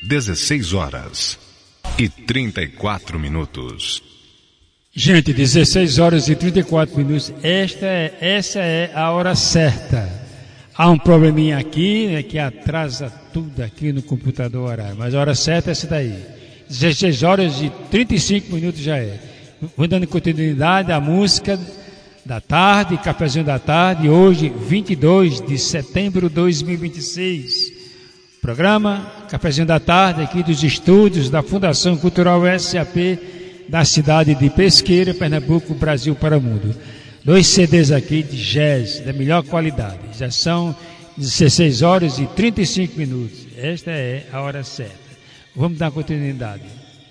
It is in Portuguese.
16h34. Gente, 16h34. Essa é a hora certa. Há um probleminha aqui, né, que atrasa tudo aqui no computador horário, mas a hora certa é essa daí. 16h35 já é. Vou dando continuidade à música da tarde, cafezinho da tarde, hoje, 22 de setembro de 2026. Programa Cafezinho da Tarde, aqui dos estúdios da Fundação Cultural SAP, da cidade de Pesqueira, Pernambuco, Brasil para o mundo. 2 CDs aqui de jazz, da melhor qualidade. Já são 16h35. Esta é a hora certa. Vamos dar continuidade.